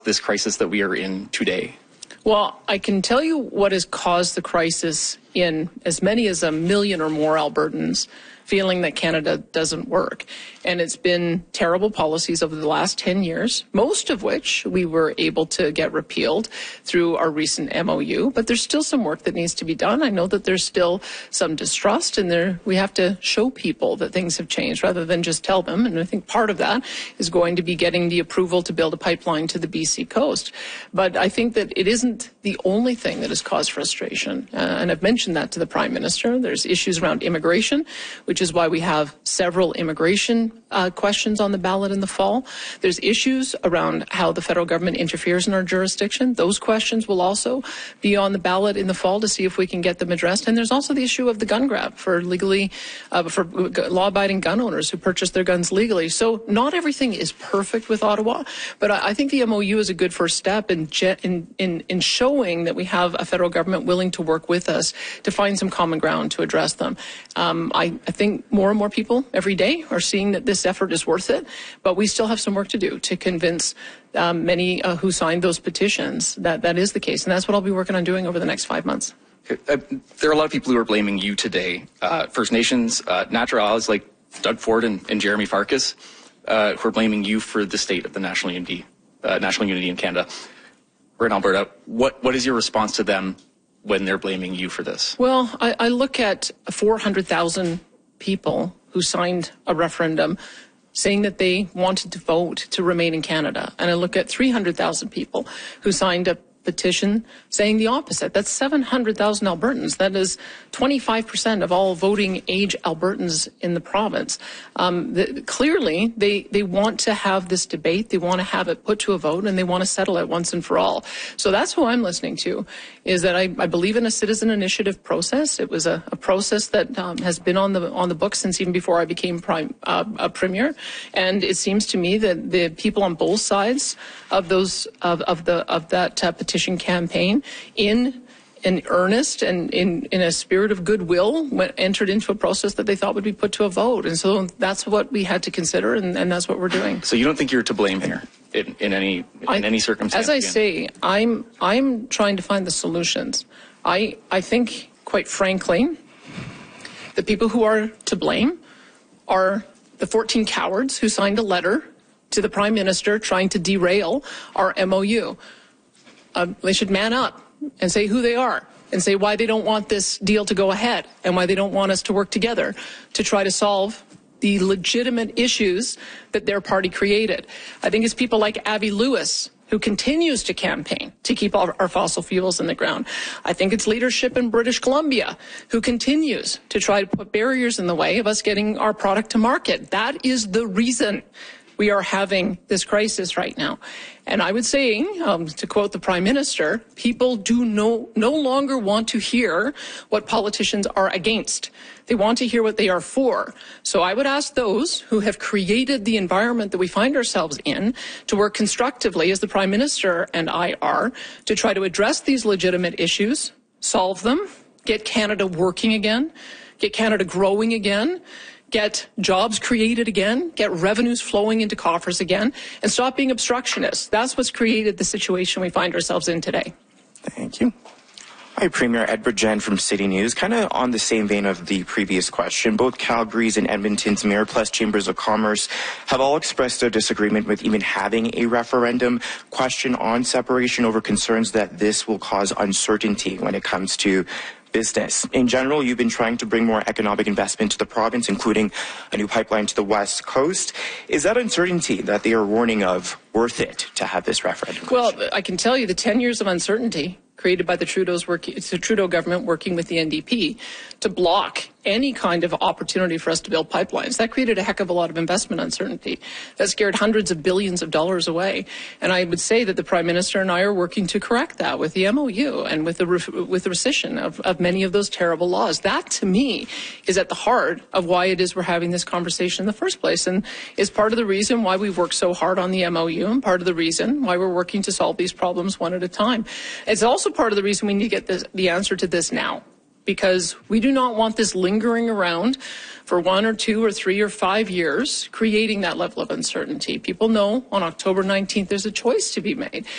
this crisis that we are in today? Well, I can tell you what has caused the crisis in as many as 1 million or more Albertans feeling that Canada doesn't work. And it's been terrible policies over the last 10 years, most of which we were able to get repealed through our recent MOU. But there's still some work that needs to be done. I know that there's still some distrust, and we have to show people that things have changed rather than just tell them. And I think part of that is going to be getting the approval to build a pipeline to the BC coast. But I think that it isn't the only thing that has caused frustration. And I've mentioned that to the Prime Minister. There's issues around immigration, which is why we have several immigration questions on the ballot in the fall. There's issues around how the federal government interferes in our jurisdiction. Those questions will also be on the ballot in the fall to see if we can get them addressed. And there's also the issue of the gun grab for law-abiding gun owners who purchase their guns legally. So not everything is perfect with Ottawa, but I think the MOU is a good first step in showing that we have a federal government willing to work with us to find some common ground to address them. I think more and more people every day are seeing that this effort is worth it, but we still have some work to do to convince many who signed those petitions that that is the case. And that's what I'll be working on doing over the next 5 months. There are a lot of people who are blaming you today. First Nations, natural allies like Doug Ford and Jeremy Farkas, who are blaming you for the state of the national unity in Canada. We're in Alberta. What is your response to them when they're blaming you for this? Well, I look at 400,000 people who signed a referendum saying that they wanted to vote to remain in Canada. And I look at 300,000 people who signed a petition saying the opposite. That's 700,000 Albertans. That is 25% of all voting age Albertans in the province. Clearly, they want to have this debate. They want to have it put to a vote, and they want to settle it once and for all. So that's who I'm listening to, is that I believe in a citizen initiative process. It was a process that has been on the books since even before I became premier. And it seems to me that the people on both sides of that petition campaign, in earnest and in a spirit of goodwill, entered into a process that they thought would be put to a vote. And so that's what we had to consider, and that's what we're doing. So you don't think you're to blame here in any circumstance? As I say, I'm trying to find the solutions. I think, quite frankly, the people who are to blame are the 14 cowards who signed a letter to the Prime Minister trying to derail our MOU. They should man up and say who they are and say why they don't want this deal to go ahead and why they don't want us to work together to try to solve the legitimate issues that their party created. I think it's people like Abby Lewis who continues to campaign to keep our fossil fuels in the ground. I think it's leadership in British Columbia who continues to try to put barriers in the way of us getting our product to market. That is the reason we are having this crisis right now. And I would say, to quote the Prime Minister, people do no longer want to hear what politicians are against. They want to hear what they are for. So I would ask those who have created the environment that we find ourselves in to work constructively, as the Prime Minister and I are, to try to address these legitimate issues, solve them, get Canada working again, get Canada growing again, get jobs created again, get revenues flowing into coffers again, and stop being obstructionists. That's what's created the situation we find ourselves in today. Thank you. Hi, Premier. Edward Jen from City News. Kind of on the same vein of the previous question, both Calgary's and Edmonton's Mayor Plus Chambers of Commerce have all expressed their disagreement with even having a referendum question on separation over concerns that this will cause uncertainty when it comes to business. In general, you've been trying to bring more economic investment to the province, including a new pipeline to the west coast. Is that uncertainty that they are warning of worth it to have this referendum question? Well, I can tell you the 10 years of uncertainty created by the Trudeau government working with the NDP to block any kind of opportunity for us to build pipelines. That created a heck of a lot of investment uncertainty. That scared hundreds of billions of dollars away. And I would say that the Prime Minister and I are working to correct that with the MOU and with the rescission of many of those terrible laws. That, to me, is at the heart of why it is we're having this conversation in the first place, and is part of the reason why we've worked so hard on the MOU and part of the reason why we're working to solve these problems one at a time. It's also part of the reason we need to get the answer to this now, because we do not want this lingering around for 1 or 2 or 3 or 5 years, creating that level of uncertainty. People know on October 19th there's a choice to be made.